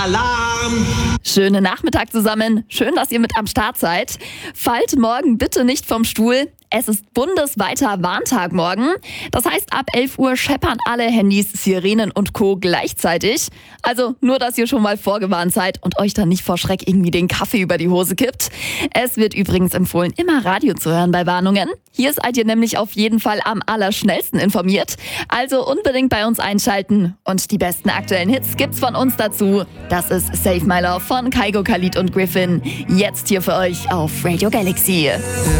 Alarm! Schönen Nachmittag zusammen. Schön, dass ihr mit am Start seid. Fallt morgen bitte nicht vom Stuhl. Es ist bundesweiter Warntag morgen. Das heißt, ab 11 Uhr scheppern alle Handys, Sirenen und Co. gleichzeitig. Also nur, dass ihr schon mal vorgewarnt seid und euch dann nicht vor Schreck irgendwie den Kaffee über die Hose kippt. Es wird übrigens empfohlen, immer Radio zu hören bei Warnungen. Hier seid ihr nämlich auf jeden Fall am allerschnellsten informiert. Also unbedingt bei uns einschalten. Und die besten aktuellen Hits gibt's von uns dazu. Das ist Save My Love von Kygo, Khalid und Griffin. Jetzt hier für euch auf Radio Galaxy.